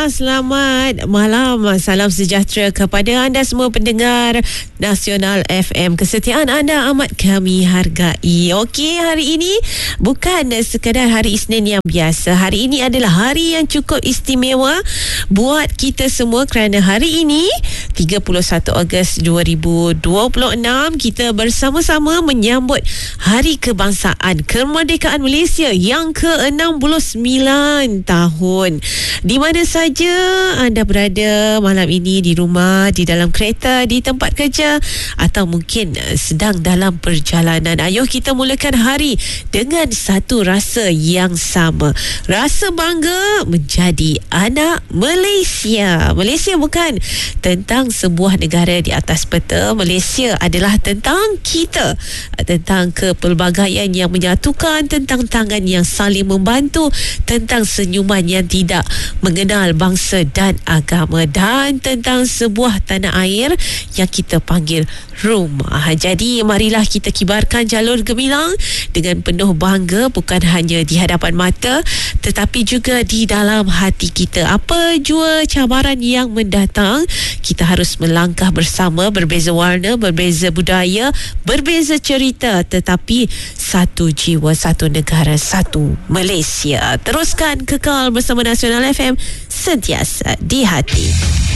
selamat malam. Salam sejahtera kepada anda semua pendengar Nasional FM. Kesetiaan anda amat kami hargai. Okey, hari ini bukan sekadar hari Isnin yang biasa. Hari ini adalah hari yang cukup istimewa buat kita semua kerana hari ini 31 Ogos 2026 kita bersama-sama menyambut Hari Kebangsaan Kemerdekaan Malaysia yang ke-69 tahun. Di mana saja anda berada malam ini, di rumah, di dalam kereta, di tempat kerja atau mungkin sedang dalam perjalanan, ayo kita mulakan hari dengan satu rasa yang sama. Rasa bangga menjadi anak Malaysia. Malaysia bukan tentang sebuah negara di atas peta. Malaysia adalah tentang kita, tentang kepelbagaian yang menyatukan, tentang tangan yang saling membantu, tentang senyuman yang tidak mengenal bangsa dan agama, dan tentang sebuah tanah air yang kita panggil rumah. Jadi marilah kita kibarkan jalur gemilang dengan penuh bangga, bukan hanya di hadapan mata tetapi juga di dalam hati kita. Apa jua cabaran yang mendatang, kita harus melangkah bersama, berbeza warna, berbeza budaya, berbeza cerita, tetapi satu jiwa, satu negara, satu Malaysia. Teruskan kekal bersama Nasional FM, sentiasa di hati.